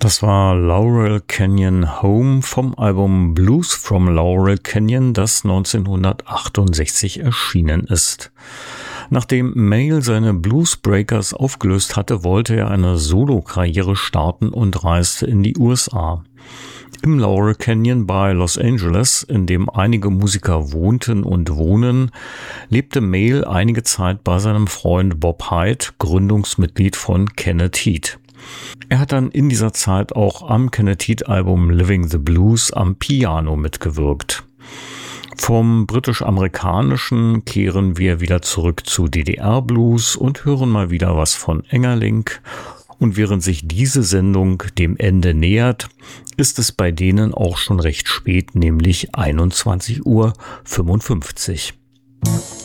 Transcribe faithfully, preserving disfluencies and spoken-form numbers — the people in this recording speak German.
Das war Laurel Canyon Home vom Album Blues from Laurel Canyon, das neunzehnhundertachtundsechzig erschienen ist. Nachdem Mayle seine Bluesbreakers aufgelöst hatte, wollte er eine Solokarriere starten und reiste in die U S A. Im Laurel Canyon bei Los Angeles, in dem einige Musiker wohnten und wohnen, lebte Mayle einige Zeit bei seinem Freund Bob Hyde, Gründungsmitglied von Kenneth Heat. Er hat dann in dieser Zeit auch am Kenneth Heat-Album Living the Blues am Piano mitgewirkt. Vom britisch-amerikanischen kehren wir wieder zurück zu D D R-Blues und hören mal wieder was von Engerling. Und während sich diese Sendung dem Ende nähert, ist es bei denen auch schon recht spät, nämlich einundzwanzig Uhr fünfundfünfzig.